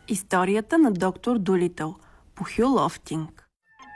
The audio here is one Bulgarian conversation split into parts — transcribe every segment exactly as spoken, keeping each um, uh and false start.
Историята на доктор Дулитъл по Хю Лофтинг.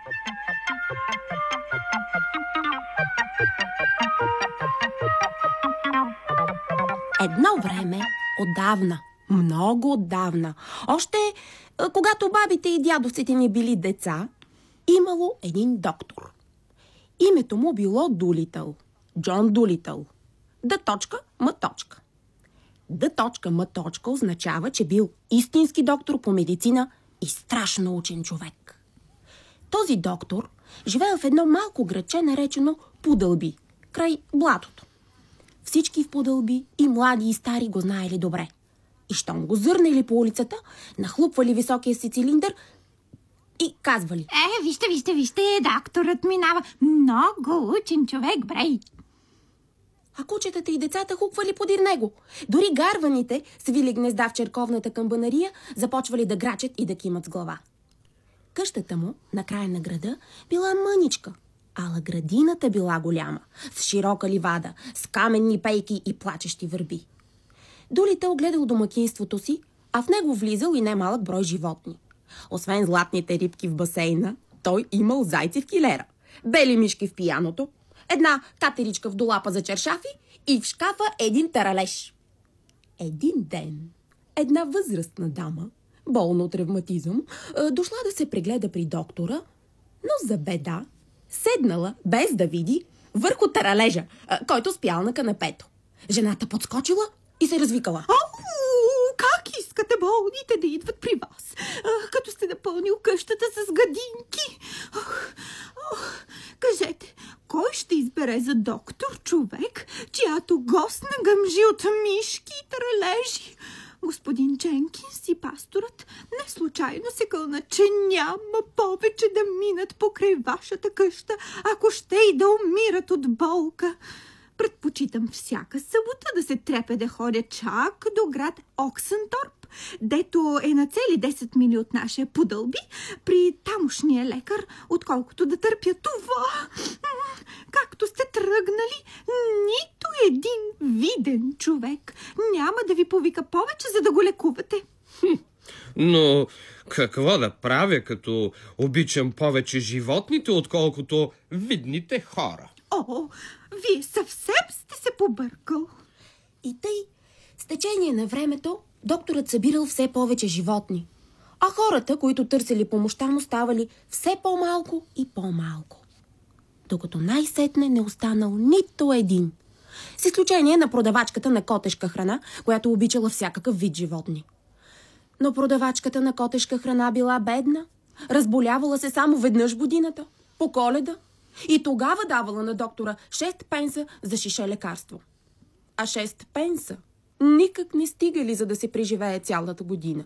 Едно време, отдавна, много отдавна, още когато бабите и дядовците ни били деца, имало един доктор. Името му било Дулитъл. Джон Дулитъл. Д точка, М точка. Д точка, М точка означава, че бил истински доктор по медицина и страшно учен човек. Този доктор живеел в едно малко градче, наречено Пудълби, край блатото. Всички в Пудълби, и млади и стари, го знаели добре. И щом го зърнели по улицата, нахлупвали високия си цилиндър и казвали: Е, вижте, вижте, вижте, докторът минава. Много учен човек, брей. А кучетата и децата хуквали подир него. Дори гарваните, свили гнезда в черковната камбанария, започвали да грачат и да кимат с глава. Къщата му, на края на града, била мъничка, ала градината била голяма, с широка ливада, с каменни пейки и плачещи върби. Дулитъл гледал домакинството си, а в него влизал и немалък брой животни. Освен златните рибки в басейна, той имал зайци в килера, бели мишки в пияното, една катеричка в долапа за чершафи и в шкафа един таралеж. Един ден една възрастна дама, болна от ревматизъм, дошла да се прегледа при доктора, но за беда седнала, без да види, върху таралежа, който спял на канапето. Жената подскочила и се развикала: Ау, как искате болните да идват при вас, като сте напълнил къщата с гадинки? Ох, ох, кажете, кой ще избере за доктор човек, чиято гостна гъмжи от мишки и таралежи? Господин Дженкинс и пасторът не случайно се кълна, че няма повече да минат покрай вашата къща, ако ще и да умират от болка. Предпочитам всяка събота да се трепе да ходя чак до град Оксенторп, дето е на цели десет мили от нашия Пудълби, при тамошния лекар, отколкото да търпя това. Както сте тръгнали, нито един виден човек няма да ви повика повече, за да го лекувате. Хм, но какво да правя, като обичам повече животните, отколкото видните хора? О, вие съвсем сте се побъркал. И тъй, с течение на времето, докторът събирал все повече животни, а хората, които търсили помощта му, ставали все по-малко и по-малко. Докато най-сетне не останал нито един, с изключение на продавачката на котешка храна, която обичала всякакъв вид животни. Но продавачката на котешка храна била бедна, разболявала се само веднъж годината, по Коледа, и тогава давала на доктора шест пенса за шише лекарство. А шест пенса никак не стигали, за да се преживее цялата година.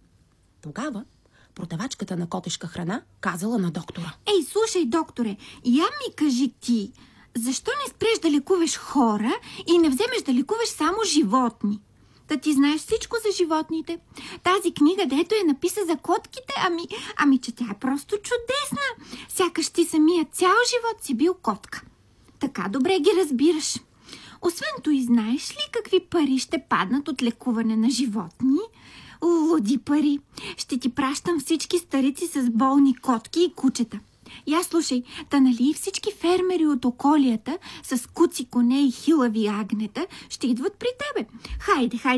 Тогава продавачката на котешка храна казала на доктора: Ей, слушай, докторе, я ми кажи ти, защо не спреш да лекуваш хора и не вземеш да лекуваш само животни? Да ти знаеш всичко за животните. Тази книга, дето е написа за котките, ами, ами че тя е просто чудесна. Сякаш ти самия цял живот си бил котка. Така добре ги разбираш. Освен той, знаеш ли какви пари ще паднат от лекуване на животни? Луди пари. Ще ти пращам всички старици с болни котки и кучета. Я слушай, та нали всички фермери от околията с куци коне и хилави агнета ще идват при тебе. Хайде, хайде.